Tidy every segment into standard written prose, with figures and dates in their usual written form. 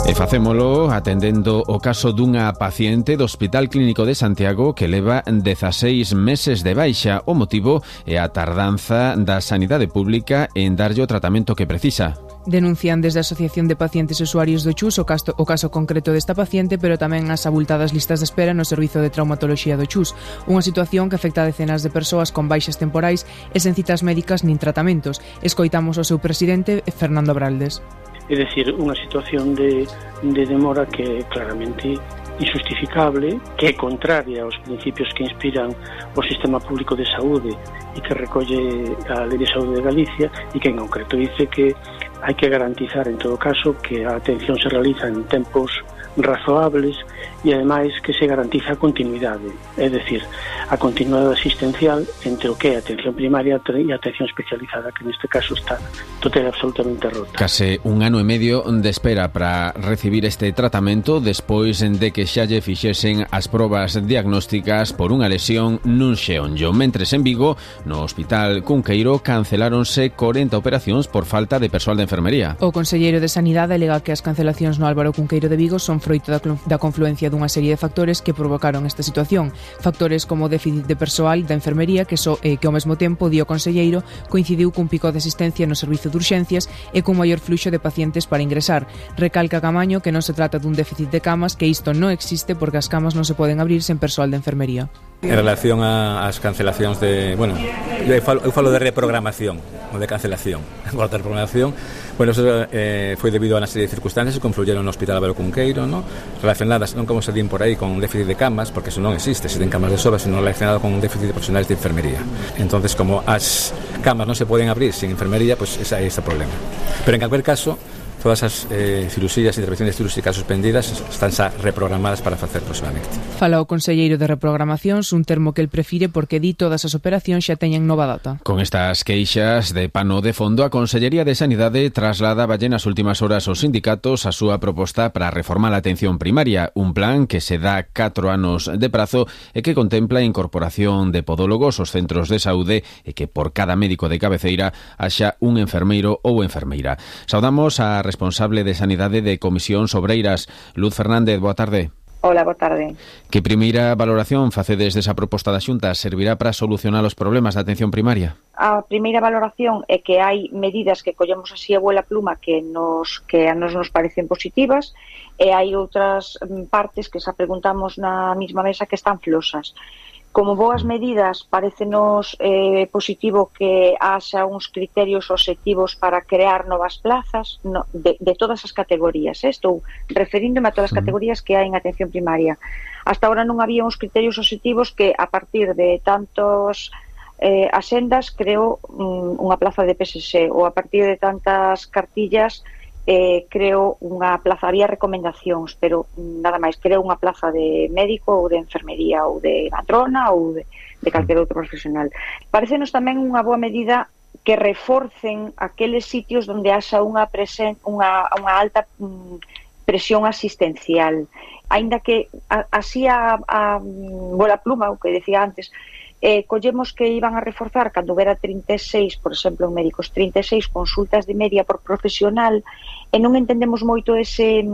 E facémolo atendendo o caso dunha paciente do Hospital Clínico de Santiago que leva 16 meses de baixa. O motivo é a tardanza da sanidade pública en darlle o tratamento que precisa. Denuncian desde a Asociación de Pacientes e Usuarios do CHUS o caso concreto desta paciente, pero tamén as abultadas listas de espera no Servizo de Traumatoloxía do CHUS, unha situación que afecta a decenas de persoas con baixas temporais e sen citas médicas nin tratamentos. Escoitamos o seu presidente, Fernando Abraldes. É dicir, unha situación de demora que é claramente injustificable, que é contraria aos principios que inspiran o sistema público de saúde e que recolle a Lei de Saúde de Galicia e que en concreto dice que hai que garantizar en todo caso que a atención se realiza en tempos razoables e ademais que se garantiza a continuidade, é dicir, a continuidade asistencial entre o que é a atención primaria e a atención especializada, que neste caso está total e absolutamente rota. Case un ano e medio de espera para recibir este tratamento despois de que xa lle fixesen as probas diagnósticas por unha lesión nun xeonllo. Mentres en Vigo, no Hospital Cunqueiro, canceláronse 40 operacións por falta de persoal de enfermería. O conselleiro de Sanidade alega que as cancelacións no Álvaro Cunqueiro de Vigo son froito da confluencia dunha serie de factores que provocaron esta situación. Factores como o déficit de persoal da enfermería que ao mesmo tempo, di o conselleiro, coincidiu cun pico de asistencia no servizo de urxencias e cun maior fluxo de pacientes para ingresar. Recalca Camaño que non se trata dun déficit de camas, que isto non existe porque as camas non se poden abrir sen persoal de enfermería. En relación ás cancelacións de... Bueno, eu falo de reprogramación, non de cancelación. Agora de reprogramación, bueno, eso foi debido a unha serie de circunstancias que confluyeron no Hospital Álvaro Cunqueiro, ¿no? Relacionadas, non como se din por aí, con un déficit de camas, porque eso non existe, se ten camas de sobra, sino relacionado con un déficit de profesionales de enfermería. Entonces, como as camas non se poden abrir sin enfermería, pues ese é ese problema. Pero en calquer caso, todas as cirurxías e intervenciones cirúrxicas suspendidas están xa reprogramadas para facer próximamente. Fala o conselleiro de reprogramacións, un termo que el prefire porque di todas as operacións xa teñen nova data. Con estas queixas de pano de fondo, a Consellería de Sanidade trasladaba nas últimas horas aos sindicatos a súa proposta para reformar a atención primaria, un plan que se dá 4 anos de prazo e que contempla a incorporación de podólogos aos centros de saúde e que por cada médico de cabeceira haxa un enfermeiro ou enfermeira. Saudamos a responsable de Sanidade de Comisións Obreiras, Luz Fernández, boa tarde. Hola, boa tarde. Que primeira valoración facedes desa proposta da Xunta? Servirá para solucionar os problemas da atención primaria? A primeira valoración é que hai medidas que collemos así a vuela pluma que a nos parecen positivas e hai outras partes que xa preguntamos na mesma mesa que están flosas. Como boas medidas, parécenos positivo que haxa uns criterios obxectivos para crear novas plazas de todas as categorías. Estou referíndome a todas as categorías que hai en atención primaria. Hasta ahora non había uns criterios obxectivos que, a partir de tantos axendas, creo unha plaza de PSC, ou a partir de tantas cartillas creo unha plaza, había recomendacións, pero nada máis, creo unha plaza de médico ou de enfermería ou de matrona ou de calquer outro profesional. Parecenos tamén unha boa medida que reforcen aqueles sitios onde haxa unha alta presión asistencial, aínda que así a bola pluma, o que decía antes, collemos que iban a reforzar cando hubiera 36, por exemplo, en médicos, 36 consultas de media por profesional, e non entendemos moito ese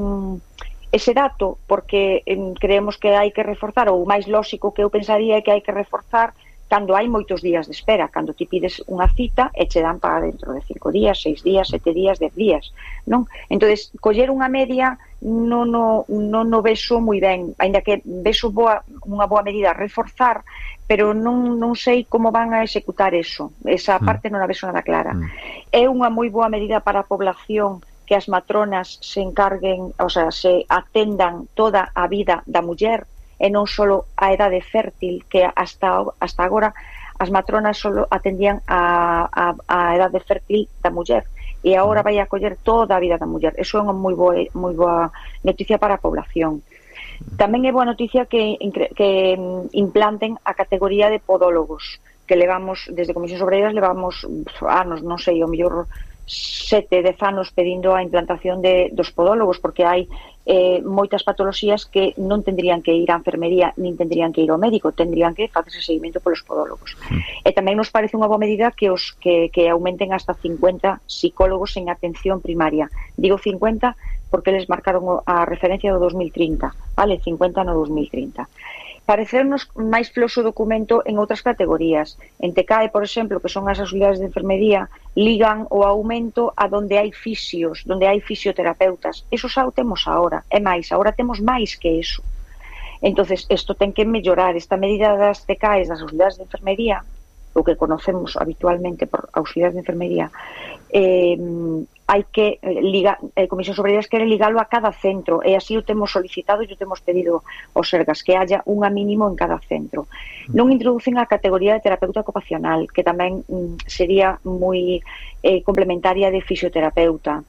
dato, porque creemos que hai que reforzar, ou o máis lóxico que eu pensaría é que hai que reforzar cando hai moitos días de espera, cando ti pides unha cita e che dan para dentro de 5 días, 6 días, 7 días, 10 días, non? Entonces, coller unha media non o vexo moi ben, aínda que vexo unha boa medida reforzar, pero non sei como van a executar eso. Esa parte non a vexo nada clara. É unha moi boa medida para a población que as matronas se encarguen, o sea, se atendan toda a vida da muller, e non só a edade fértil, que hasta agora as matronas só atendían a edade fértil da muller, e agora vai a coller toda a vida da muller. Eso é unha moi boa noticia para a población. Tamén é boa noticia que implanten a categoría de podólogos, que levamos, desde Comisións Obreiras, levamos anos, non sei, o mellor 7-10 anos pedindo a implantación dos podólogos, porque hai moitas patoloxías que non tendrían que ir á enfermería nin tendrían que ir ao médico, tendrían que facerse seguimento polos podólogos. E tamén nos parece unha boa medida que aumenten hasta 50 psicólogos en atención primaria. Digo 50 porque eles marcaron a referencia do 2030, vale? 50 no 2030. Parecernos máis floso o documento en outras categorías. En TECAE, por exemplo, que son as auxiliares de enfermería, ligan o aumento a donde hai fisios, donde hai fisioterapeutas. Eso xa o temos agora. É máis, agora temos máis que eso. Entonces, isto ten que mellorar. Esta medida das TECAEs, das auxiliares de enfermería, o que conocemos habitualmente por auxiliares de enfermería, hai que ligar, Comisión sobre Ideas quere ligalo a cada centro, e así o temos solicitado e o temos pedido aos Sergas, que haya unha mínimo en cada centro. Non introducen a categoría de terapeuta ocupacional, que tamén sería moi complementaria de fisioterapeuta.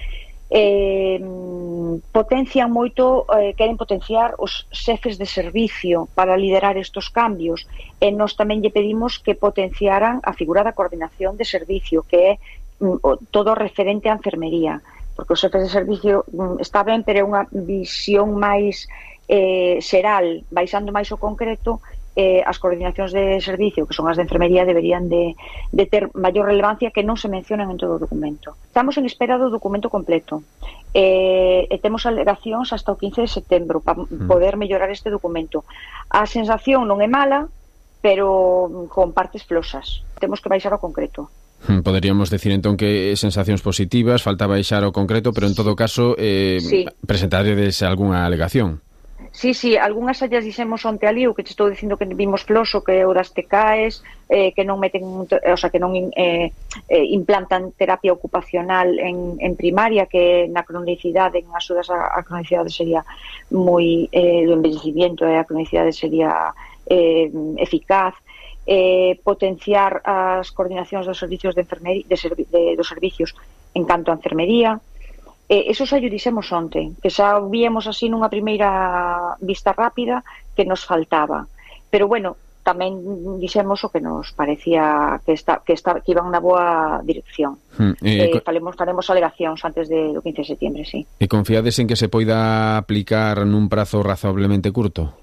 Potencian moito, queren potenciar os xefes de servicio para liderar estos cambios, e nós tamén lle pedimos que potenciaran a figura da coordinación de servicio, que é todo referente á enfermería, porque os xefes de servicio está ben, pero é unha visión máis xeral, baixando máis o concreto. As coordinacións de servicio, que son as de enfermería, deberían de ter maior relevancia, que non se mencionan en todo o documento. Estamos en espera do documento completo, e temos alegacións hasta o 15 de setembro para poder mellorar este documento. A sensación non é mala, pero con partes flosas. Temos que baixar ao concreto. Poderíamos decir entón que sensacións positivas, falta baixar ao concreto, pero en todo caso sí, presentaredes algunha alegación. Sí, algunhas allas dixemos onte ali, o que te estou dicindo que vimos floso, que o das TECAEs, que non meten, o sea, que non implantan terapia ocupacional en primaria, que na cronicidade, en axudas a cronicidade sería moi do envellecimiento, a cronicidade sería eficaz. Potenciar as coordinacións dos servicios de enfermería, dos servicios en canto a enfermería. Eso xa lle dixemos onte, que xa víamos así nunha primeira vista rápida que nos faltaba. Pero bueno, tamén dixemos o que nos parecía que iban na boa dirección. Faremos alegacións antes do 15 de setembro, sí. E confiades en que se poida aplicar nun prazo razonablemente curto?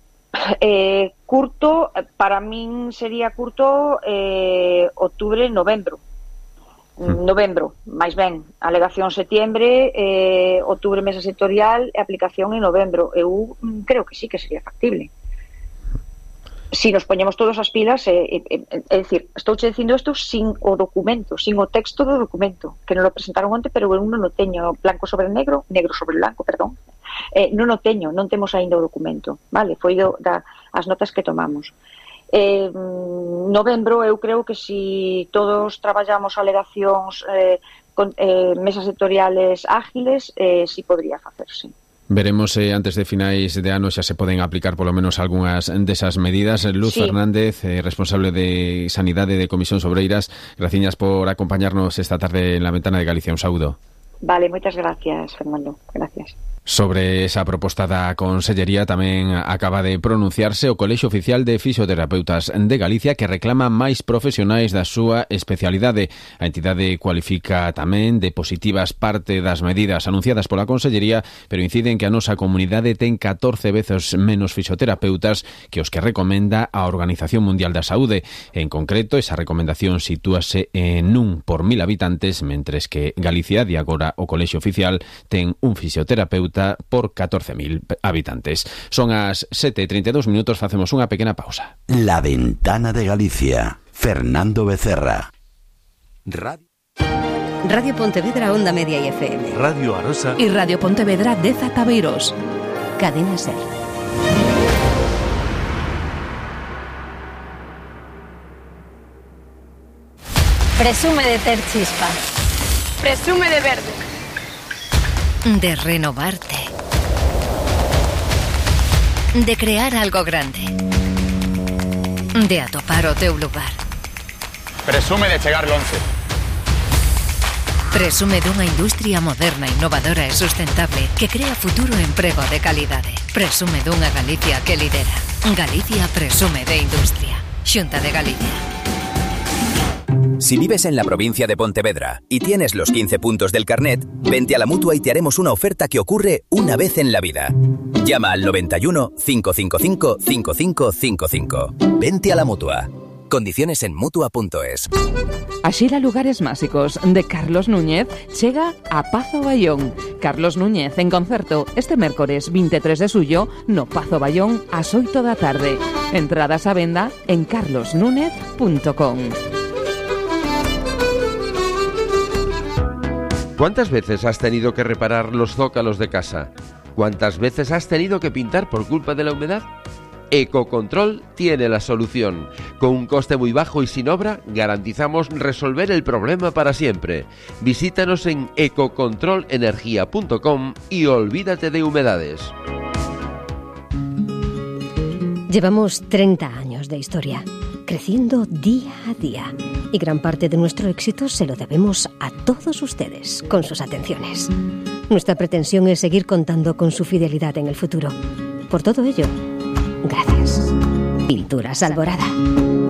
Curto, para min sería curto outubro, novembro, máis ben, alegación setembro, outubro mesa sectorial e aplicación en novembro. Eu creo que sí que sería factible si nos poñemos todos as pilas. É dicir, estou dicindo isto sin o documento, sin o texto do documento, que non lo presentaron onte, pero eu non o teño blanco sobre negro, negro sobre blanco, perdón. Non o teño, non temos aínda o documento, vale? Foi as notas que tomamos. Novembro, eu creo que si todos traballamos alegacións con mesas sectoriales ágiles, si podría facerse. Veremos se antes de finais de ano xa se poden aplicar polo menos algunhas desas medidas. Luz Fernández, responsable de Sanidade de Comisións Obreiras, graciñas por acompañarnos esta tarde en La Ventana de Galicia. Un saúdo. Vale, moitas gracias, Fernando. Gracias. Sobre esa proposta da Consellería tamén acaba de pronunciarse o Colexio Oficial de Fisioterapeutas de Galicia, que reclama máis profesionais da súa especialidade. A entidade cualifica tamén de positivas parte das medidas anunciadas pola Consellería, pero incide en que a nosa comunidade ten 14 veces menos fisioterapeutas que os que recomenda a Organización Mundial da Saúde. En concreto, esa recomendación sitúase en 1 por 1000 habitantes, mentres que Galicia, de agora o Colexio Oficial, ten un fisioterapeuta por 14.000 habitantes. Son as 7:32 minutos, facemos unha pequena pausa. La Ventana de Galicia. Fernando Becerra. Radio Pontevedra, Onda Media y FM. Radio Arosa y Radio Pontevedra de Zataveiros. Cadena SER. Presume de ter chispa. Presume de verde. De renovarte. De crear algo grande. De atopar o teu lugar. Presume de chegar longe. Presume dunha industria moderna, innovadora e sustentable que crea futuro e emprego de calidade. Presume dunha Galicia que lidera. Galicia presume de industria. Xunta de Galicia. Si vives en la provincia de Pontevedra y tienes los 15 puntos del carnet, vente a la Mutua y te haremos una oferta que ocurre una vez en la vida. Llama al 91 555 5555. Vente a la Mutua. Condiciones en Mutua.es. Axira Lugares Máxicos de Carlos Núñez chega a Pazo Bayón. Carlos Núñez en concerto este mércores 23 de suyo no Pazo Bayón ás 8 da tarde. Entradas a venda en carlosnúñez.com. ¿Cuántas veces has tenido que reparar los zócalos de casa? ¿Cuántas veces has tenido que pintar por culpa de la humedad? Ecocontrol tiene la solución. Con un coste muy bajo y sin obra, garantizamos resolver el problema para siempre. Visítanos en ecocontrolenergia.com y olvídate de humedades. Llevamos 30 años de historia, creciendo día a día. Y gran parte de nuestro éxito se lo debemos a todos ustedes, con sus atenciones. Nuestra pretensión es seguir contando con su fidelidad en el futuro. Por todo ello, gracias. Pinturas Alborada.